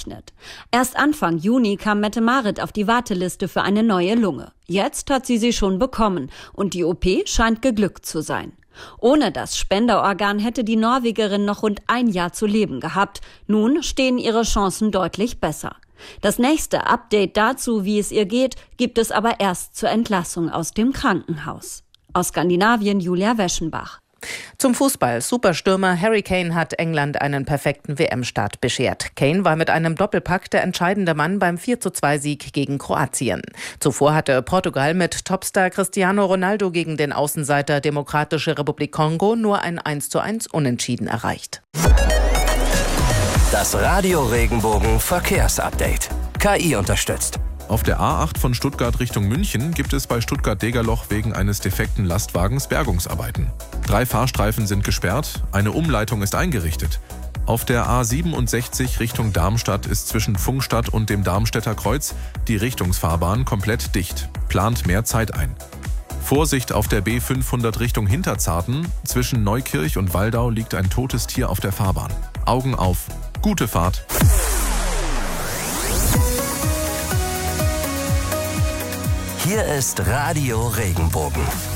gerechnet. Erst Anfang Juni kam Mette-Marit auf die Warteliste für eine neue Lunge. Jetzt hat sie schon bekommen und die OP scheint geglückt zu sein. Ohne das Spenderorgan hätte die Norwegerin noch rund ein Jahr zu leben gehabt. Nun stehen ihre Chancen deutlich besser. Das nächste Update dazu, wie es ihr geht, gibt es aber erst zur Entlassung aus dem Krankenhaus. Aus Skandinavien, Julia Weschenbach. Zum Fußball. Superstürmer Harry Kane hat England einen perfekten WM-Start beschert. Kane war mit einem Doppelpack der entscheidende Mann beim 4:2-Sieg gegen Kroatien. Zuvor hatte Portugal mit Topstar Cristiano Ronaldo gegen den Außenseiter Demokratische Republik Kongo nur ein 1:1 Unentschieden erreicht. Das Radio Regenbogen Verkehrsupdate. KI unterstützt. Auf der A8 von Stuttgart Richtung München gibt es bei Stuttgart-Degerloch wegen eines defekten Lastwagens Bergungsarbeiten. 3 Fahrstreifen sind gesperrt, eine Umleitung ist eingerichtet. Auf der A67 Richtung Darmstadt ist zwischen Pfungstadt und dem Darmstädter Kreuz die Richtungsfahrbahn komplett dicht. Plant mehr Zeit ein. Vorsicht auf der B500 Richtung Hinterzarten. Zwischen Neukirch und Waldau liegt ein totes Tier auf der Fahrbahn. Augen auf. Gute Fahrt. Hier ist Radio Regenbogen.